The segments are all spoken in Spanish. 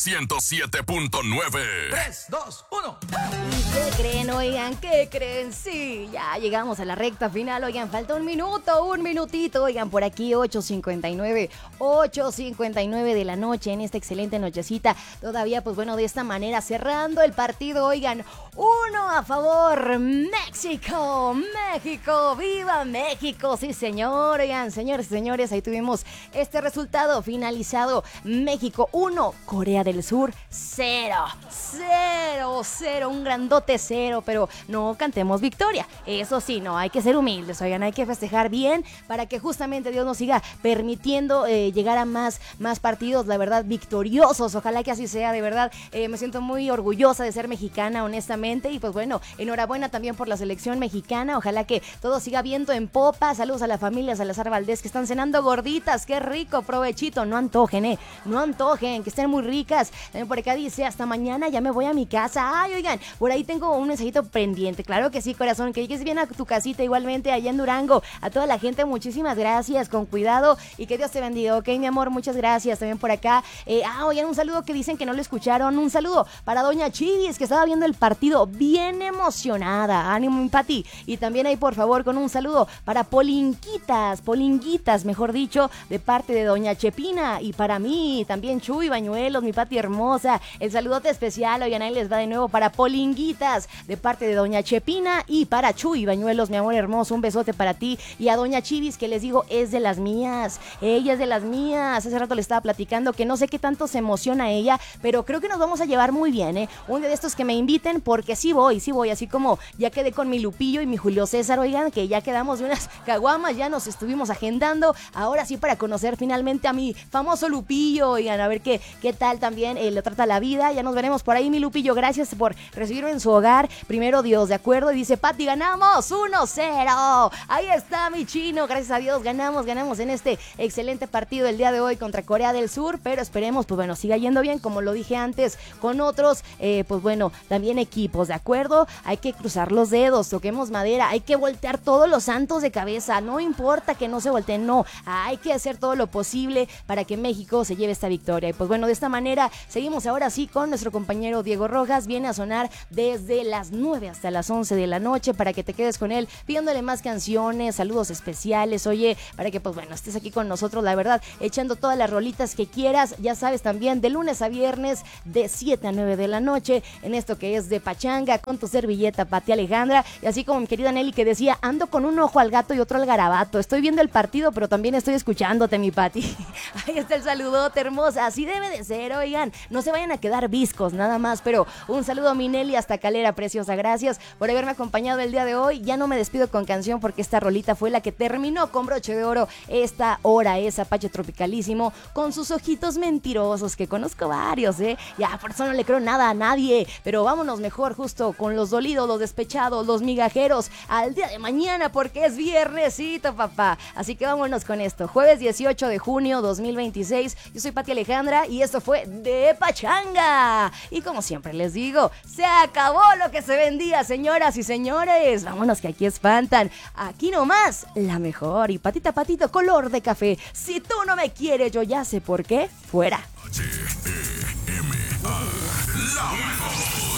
107.9. 3, 2, 1. ¿Y qué creen, oigan? ¿Qué creen? Sí, ya llegamos a la recta final, oigan, falta un minutito, oigan, por aquí 8:59 de la noche en esta excelente nochecita, todavía, pues bueno, de esta manera, cerrando el partido, oigan, 1 a favor, México, ¡viva México! Sí, señor, oigan, señores y señores, ahí tuvimos este resultado finalizado, México 1, Corea del Sur 0, un grandote 0, pero no cantemos victoria. Eso sí, no, hay que ser humildes, oigan, hay que festejar bien para que justamente Dios nos siga permitiendo llegar a más partidos, la verdad, victoriosos. Ojalá que así sea, de verdad. Me siento muy orgullosa de ser mexicana, honestamente, y pues bueno, enhorabuena también por la selección mexicana. Ojalá que todo siga viento en popa. Saludos a la familia Salazar Valdés, que están cenando gorditas, qué rico, provechito, no antojen, que estén muy ricas. También por acá dice, hasta mañana, ya me voy a mi casa. Ay, oigan, por ahí tengo un mensajito pendiente, claro que sí, corazón, que llegues bien a tu casita, igualmente allá en Durango. A toda la gente, muchísimas gracias, con cuidado y que Dios te bendiga, ok, mi amor, muchas gracias. También por acá, oigan, un saludo que dicen que no lo escucharon, un saludo para doña Chivis, que estaba viendo el partido bien emocionada, ánimo, mi Pati. Y también ahí, por favor, con un saludo para Polinguitas, mejor dicho, de parte de doña Chepina, y para mí, también Chuy Bañuelos, mi Pati hermosa, el saludote especial, oigan, ahí les va de nuevo para Polinguitas, de parte de doña Chepina, y para Chuy Bañuelos, mi amor hermoso, un besote para ti, y a doña Chivis, que les digo, es de las mías, ella es de las mías. Hace rato le estaba platicando que no sé qué tanto se emociona ella, pero creo que nos vamos a llevar muy bien, un día de estos que me inviten, porque sí voy, así como ya quedé con mi Lupillo y mi Julio César, oigan, que ya quedamos de unas caguamas, ya nos estuvimos agendando, ahora sí para conocer finalmente a mi famoso Lupillo, oigan, a ver qué tal también le trata la vida. Ya nos veremos por ahí, mi Lupillo, gracias por recibirme en su hogar, primero Dios, ¿de acuerdo? Y dice Pati, ganamos 1-0, ahí está mi chino, gracias a Dios, ganamos en este excelente partido el día de hoy contra Corea del Sur, pero esperemos, pues bueno, siga yendo bien, como lo dije antes, con otros, pues bueno, también equipos, ¿de acuerdo? Hay que cruzar los dedos, toquemos madera, hay que voltear todos los santos de cabeza, no importa que no se volteen, no, hay que hacer todo lo posible para que México se lleve esta victoria. Y pues bueno, de esta manera seguimos ahora sí con nuestro compañero Diego Rojas, viene a sonar desde las 9 hasta las 11 de la noche para que te quedes con él, pidiéndole más canciones, saludos especiales, oye, para que pues bueno, estés aquí con nosotros, la verdad, echando todas las rolitas que quieras, ya sabes, también de lunes a viernes de 7 a 9 de la noche, en esto que es de Pachanga, con tu servilleta Pati Alejandra, y así como mi querida Nelly que decía, ando con un ojo al gato y otro al garabato, estoy viendo el partido, pero también estoy escuchándote, mi Pati. Ahí está el saludote, hermosa, así debe de ser, oigan, no se vayan a quedar viscos, nada más, pero un saludo a mi Nelly hasta Calera, preciosa, gracias por haberme acompañado el día de hoy. Ya no me despido con canción porque esta rolita fue la que terminó con broche de oro esta hora, es Apache Tropicalísimo, con sus ojitos mentirosos, que conozco varios, ya por eso no le creo nada a nadie, pero vámonos mejor justo con los dolidos, los despechados, los migajeros, al día de mañana, porque es viernesito, papá, así que vámonos con esto, jueves 18 de junio 2026, yo soy Pati Alejandra y esto fue de Pachanga, y como siempre les digo, se acabó lo que se vendía, señoras y señores, vámonos que aquí espantan, aquí nomás, la mejor, y patita patito color de café, si tú no me quieres, yo ya sé por qué, fuera. H-E-M-A, la mejor,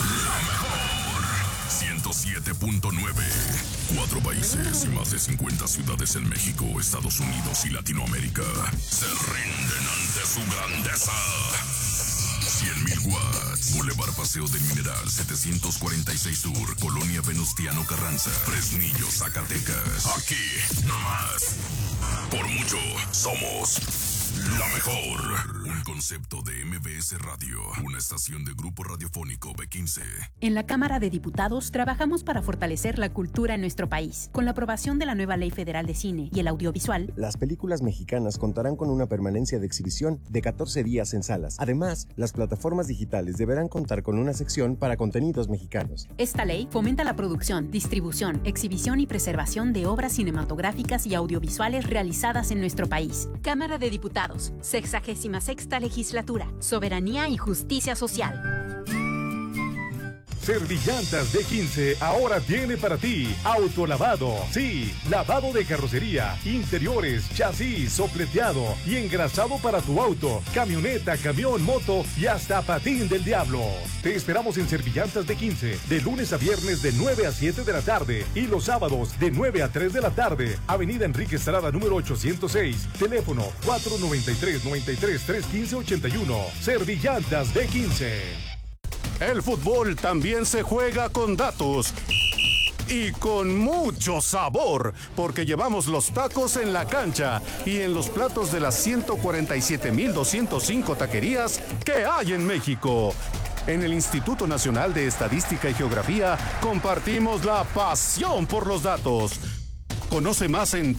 107.9. 4 países y más de 50 ciudades en México, Estados Unidos y Latinoamérica se rinden ante su grandeza. 100.000 watts. Boulevard Paseo del Mineral, 746 Sur, Colonia Venustiano Carranza, Fresnillo, Zacatecas. Aquí, nomás. Por mucho, somos la mejor. Un concepto de MBS Radio, una estación de Grupo Radiofónico B15. En la Cámara de Diputados trabajamos para fortalecer la cultura en nuestro país. Con la aprobación de la nueva Ley Federal de Cine y el Audiovisual, las películas mexicanas contarán con una permanencia de exhibición de 14 días en salas. Además, las plataformas digitales deberán contar con una sección para contenidos mexicanos. Esta ley fomenta la producción, distribución, exhibición y preservación de obras cinematográficas y audiovisuales realizadas en nuestro país. Cámara de Diputados, 66ª Legislatura, Soberanía y Justicia Social. Servillantas D15 ahora tiene para ti autolavado. Sí, lavado de carrocería, interiores, chasis, sopleteado y engrasado para tu auto, camioneta, camión, moto y hasta patín del diablo. Te esperamos en Servillantas D15 de lunes a viernes de 9 a 7 de la tarde y los sábados de 9 a 3 de la tarde. Avenida Enrique Estrada número 806. Teléfono 493-93-315-81. Servillantas D15. El fútbol también se juega con datos y con mucho sabor, porque llevamos los tacos en la cancha y en los platos de las 147,205 taquerías que hay en México. En el Instituto Nacional de Estadística y Geografía compartimos la pasión por los datos. Conoce más en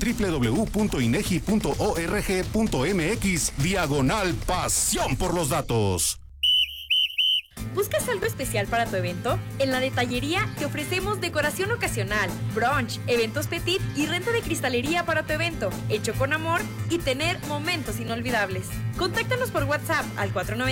www.inegi.org.mx/pasión por los datos. ¿Buscas algo especial para tu evento? En La Detallería te ofrecemos decoración ocasional, brunch, eventos petit y renta de cristalería para tu evento, hecho con amor y tener momentos inolvidables. Contáctanos por WhatsApp al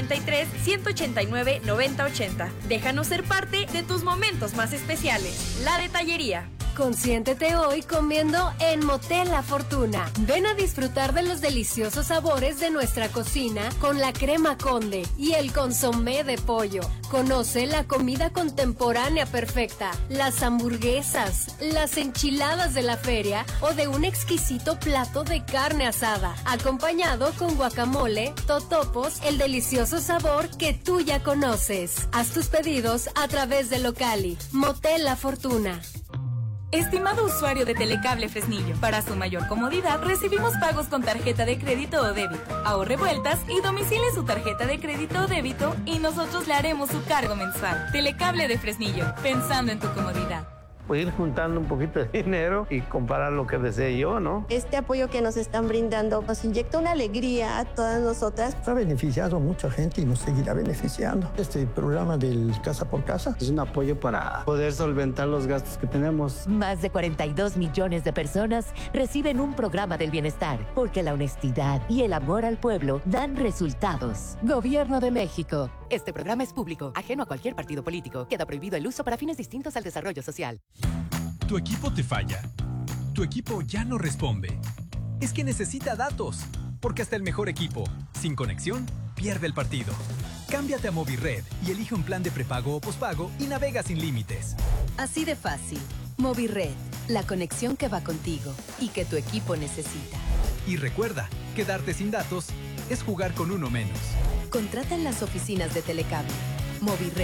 493-189-9080. Déjanos ser parte de tus momentos más especiales. La Detallería. Consiéntete hoy comiendo en Motel La Fortuna. Ven a disfrutar de los deliciosos sabores de nuestra cocina con la crema Conde y el consomé de pollo. Conoce la comida contemporánea perfecta, las hamburguesas, las enchiladas de la feria o de un exquisito plato de carne asada, acompañado con guacamole, totopos, el delicioso sabor que tú ya conoces. Haz tus pedidos a través de Locali. Motel La Fortuna. Estimado usuario de Telecable Fresnillo, para su mayor comodidad recibimos pagos con tarjeta de crédito o débito. Ahorre vueltas y domicile su tarjeta de crédito o débito y nosotros le haremos su cargo mensual. Telecable de Fresnillo, pensando en tu comodidad. Pues ir juntando un poquito de dinero y comprar lo que desee yo, ¿no? Este apoyo que nos están brindando nos inyecta una alegría a todas nosotras. Ha beneficiado a mucha gente y nos seguirá beneficiando. Este programa del Casa por Casa es un apoyo para poder solventar los gastos que tenemos. Más de 42 millones de personas reciben un programa del bienestar, porque la honestidad y el amor al pueblo dan resultados. Gobierno de México. Este programa es público, ajeno a cualquier partido político. Queda prohibido el uso para fines distintos al desarrollo social. Tu equipo te falla. Tu equipo ya no responde. Es que necesita datos, porque hasta el mejor equipo, sin conexión, pierde el partido. Cámbiate a Movirred y elige un plan de prepago o pospago y navega sin límites. Así de fácil. Movirred, la conexión que va contigo y que tu equipo necesita. Y recuerda, quedarte sin datos es jugar con uno menos. Contrata en las oficinas de Telecable. Movirred.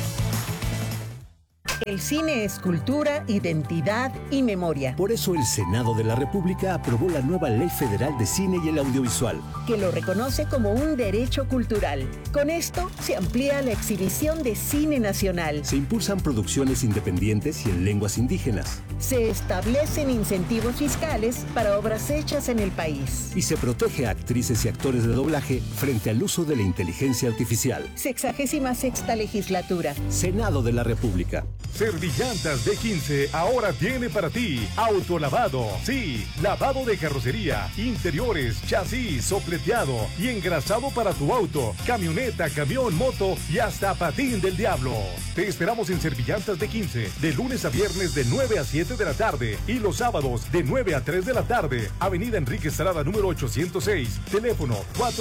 El cine es cultura, identidad y memoria. Por eso el Senado de la República aprobó la nueva Ley Federal de Cine y el Audiovisual, que lo reconoce como un derecho cultural. Con esto se amplía la exhibición de cine nacional. Se impulsan producciones independientes y en lenguas indígenas. Se establecen incentivos fiscales para obras hechas en el país. Y se protege a actrices y actores de doblaje frente al uso de la inteligencia artificial. 66ª legislatura. Senado de la República. Servillantas D15 ahora tiene para ti autolavado. Sí, lavado de carrocería, interiores, chasis, sopleteado y engrasado para tu auto, camioneta, camión, moto y hasta patín del diablo. Te esperamos en Servillantas D15 de lunes a viernes de 9 a 7 de la tarde y los sábados de 9 a 3 de la tarde. Avenida Enrique Estrada número 806. Teléfono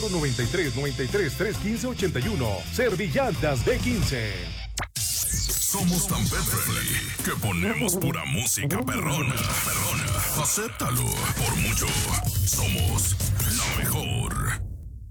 493-93-315-81. Servillantas D15. Somos tan pet friendly que ponemos pura música perrona. Acéptalo. Por mucho, somos la mejor.